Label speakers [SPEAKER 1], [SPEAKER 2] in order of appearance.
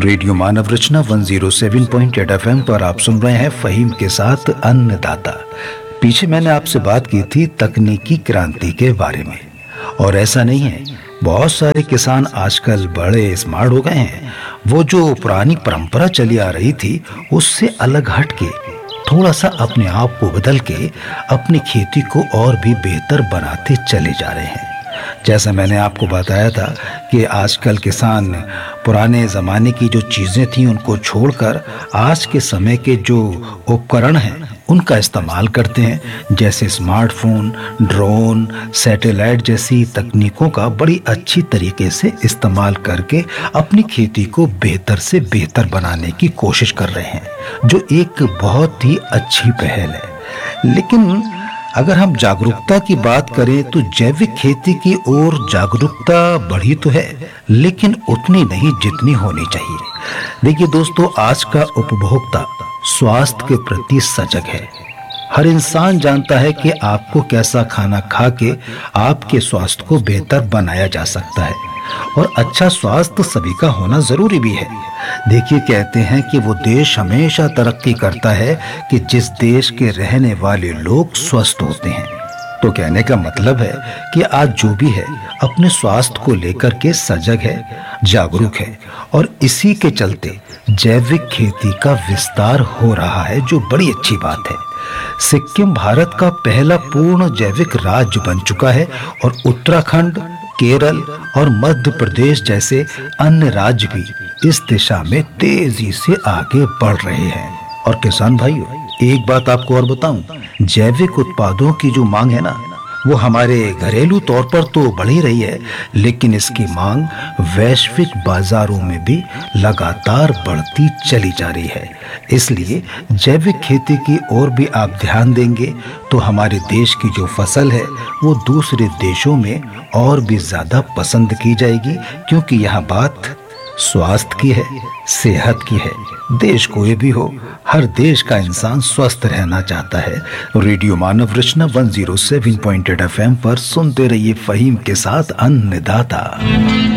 [SPEAKER 1] Radio मानव रचना 107.8 FM पर आप सुन रहे हैं फहीम के साथ अन्नदाता। पीछे मैंने आपसे बात की थी तकनीकी क्रांति के बारे में, और ऐसा नहीं है, बहुत सारे किसान आजकल बड़े स्मार्ट हो गए हैं। वो जो पुरानी परंपरा चली आ रही थी उससे अलग हट के थोड़ा सा अपने आप को बदल के अपनी खेती को और भी बेहतर बनाते चले जा रहे हैं। जैसा मैंने आपको बताया था कि आजकल किसान पुराने ज़माने की जो चीज़ें थी उनको छोड़कर आज के समय के जो उपकरण हैं उनका इस्तेमाल करते हैं, जैसे स्मार्टफोन, ड्रोन, सैटेलाइट जैसी तकनीकों का बड़ी अच्छी तरीके से इस्तेमाल करके अपनी खेती को बेहतर से बेहतर बनाने की कोशिश कर रहे हैं, जो एक बहुत ही अच्छी पहल है। लेकिन अगर हम जागरूकता की बात करें तो जैविक खेती की ओर जागरूकता बढ़ी तो है, लेकिन उतनी नहीं जितनी होनी चाहिए। देखिए दोस्तों, आज का उपभोक्ता स्वास्थ्य के प्रति सजग है। हर इंसान जानता है कि आपको कैसा खाना खा के आपके स्वास्थ्य को बेहतर बनाया जा सकता है, और अच्छा स्वास्थ्य सभी का होना जरूरी भी है। देखिए, कहते हैं कि वो देश हमेशा तरक्की करता है कि जिस देश के रहने वाले लोग स्वस्थ होते हैं। तो कहने का मतलब है कि आज जो भी है अपने स्वास्थ्य को लेकर के सजग है, जागरूक है, और इसी के चलते जैविक खेती का विस्तार हो रहा है, जो बड़ी अच्छी बात है। सिक्किम भारत का पहला पूर्ण जैविक राज्य बन चुका है, और उत्तराखंड, केरल और मध्य प्रदेश जैसे अन्य राज्य भी इस दिशा में तेजी से आगे बढ़ रहे हैं। और किसान भाइयों, एक बात आपको और बताऊं, जैविक उत्पादों की जो मांग है ना, वो हमारे घरेलू तौर पर तो बढ़ ही रही है, लेकिन इसकी मांग वैश्विक बाजारों में भी लगातार बढ़ती चली जा रही है। इसलिए जैविक खेती की ओर भी आप ध्यान देंगे तो हमारे देश की जो फसल है वो दूसरे देशों में और भी ज्यादा पसंद की जाएगी, क्योंकि यह बात स्वास्थ्य की है, सेहत की है। देश कोई भी हो, हर देश का इंसान स्वस्थ रहना चाहता है। रेडियो मानव रचना 107.8 एफएम पर सुनते रहिए फहीम के साथ अन्नदाता।